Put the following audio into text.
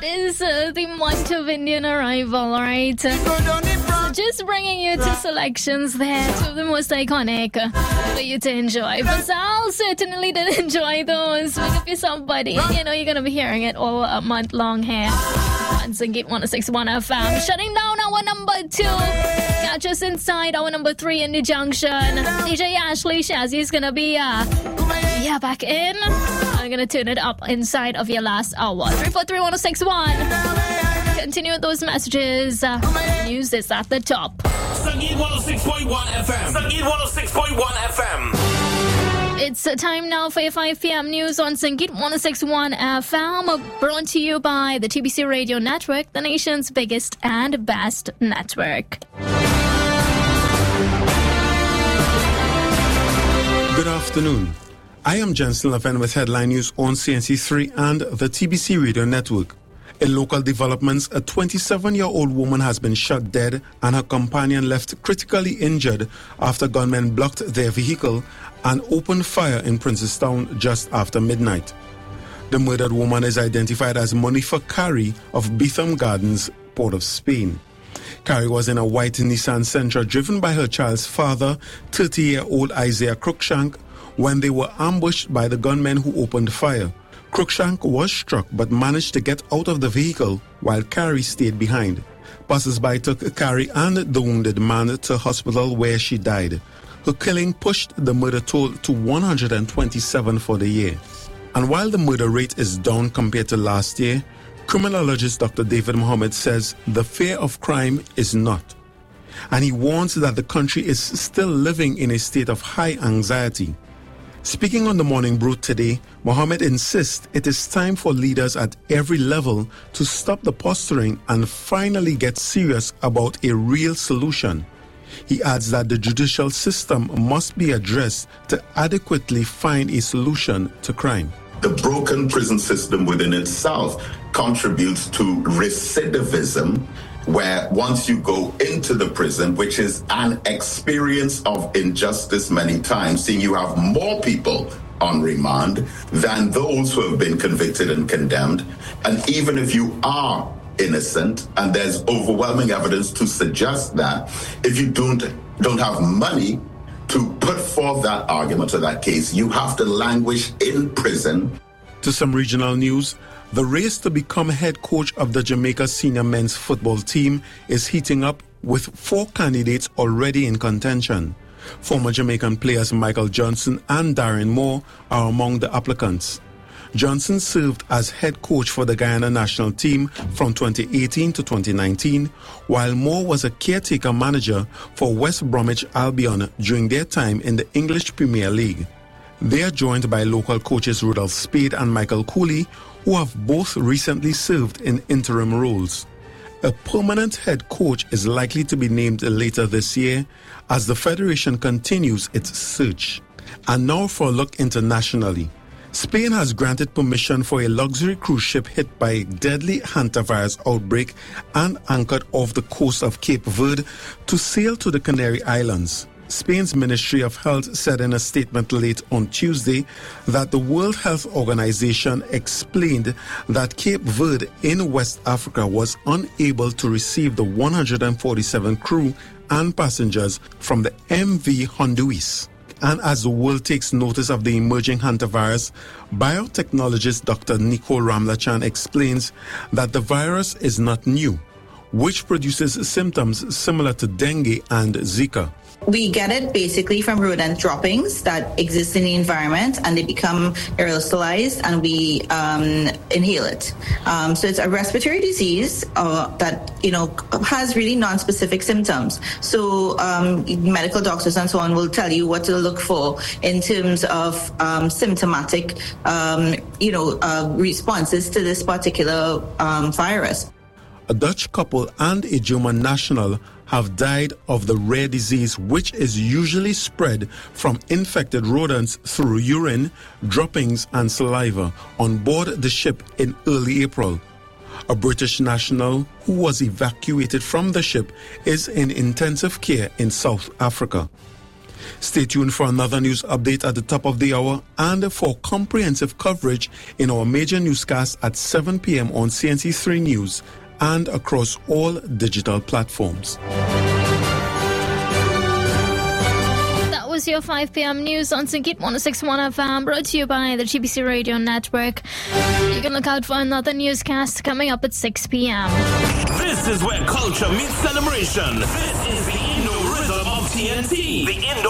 It is the month of Indian arrival, alright? Just bringing you two selections there, two of the most iconic for you to enjoy. But Sal certainly did enjoy those. Pick up yourself, buddy. You know you're going to be hearing it all month long here on Singit 106.1 FM. Shutting down our number 2. Catch us inside our number 3 in the junction. DJ Ashley Shazzy is going to be back in. I'm going to turn it up inside of your last hour. 343-1061. Continue with those messages. News is at the top. Sangit 106.1 FM. Sangit 106.1 FM. It's time now for your 5 p.m. news on Sangit 106.1 FM. Brought to you by the TBC Radio Network, the nation's biggest and best network. Good afternoon. I am Jensen Levin with headline news on CNC3 and the TBC Radio Network. In local developments, a 27-year-old woman has been shot dead and her companion left critically injured after gunmen blocked their vehicle and opened fire in Princestown just after midnight. The murdered woman is identified as Monifa Carey of Beetham Gardens, Port of Spain. Carey was in a white Nissan Sentra driven by her child's father, 30-year-old Isaiah Cruikshank, when they were ambushed by the gunmen who opened fire. Cruikshank was struck but managed to get out of the vehicle while Carey stayed behind. Passers-by took Carey and the wounded man to hospital where she died. Her killing pushed the murder toll to 127 for the year. And while the murder rate is down compared to last year, criminologist Dr. David Mohammed says the fear of crime is not. And he warns that the country is still living in a state of high anxiety. Speaking on the Morning Brew today, Mohammed insists it is time for leaders at every level to stop the posturing and finally get serious about a real solution. He adds that the judicial system must be addressed to adequately find a solution to crime. The broken prison system within itself contributes to recidivism, where once you go into the prison, which is an experience of injustice many times, seeing you have more people on remand than those who have been convicted and condemned. And even if you are innocent, and there's overwhelming evidence to suggest that, if you don't have money to put forth that argument or that case, you have to languish in prison. To some regional news, the race to become head coach of the Jamaica senior men's football team is heating up with 4 candidates already in contention. Former Jamaican players Michael Johnson and Darren Moore are among the applicants. Johnson served as head coach for the Guyana national team from 2018 to 2019, while Moore was a caretaker manager for West Bromwich Albion during their time in the English Premier League. They are joined by local coaches Rudolph Spade and Michael Cooley, who have both recently served in interim roles. A permanent head coach is likely to be named later this year as the Federation continues its search. And now for a look internationally. Spain has granted permission for a luxury cruise ship hit by a deadly hantavirus outbreak and anchored off the coast of Cape Verde to sail to the Canary Islands. Spain's Ministry of Health said in a statement late on Tuesday that the World Health Organization explained that Cape Verde in West Africa was unable to receive the 147 crew and passengers from the MV Honduis. And as the world takes notice of the emerging hantavirus, biotechnologist Dr. Nicole Ramlachan explains that the virus is not new, which produces symptoms similar to dengue and Zika. We get it basically from rodent droppings that exist in the environment, and they become aerosolized, and we inhale it. So it's a respiratory disease that has really non-specific symptoms. So medical doctors and so on will tell you what to look for in terms of symptomatic, responses to this particular virus. A Dutch couple and a German national have died of the rare disease, which is usually spread from infected rodents through urine, droppings and saliva on board the ship in early April. A British national who was evacuated from the ship is in intensive care in South Africa. Stay tuned for another news update at the top of the hour and for comprehensive coverage in our major newscast at 7 p.m. on CNC3 News and across all digital platforms. That was your 5 p.m. news on St. Kitts 106.1 FM, brought to you by the GBC Radio Network. You can look out for another newscast coming up at 6 p.m. This is where culture meets celebration. This is the Indo Rhythm of TNT. The Indo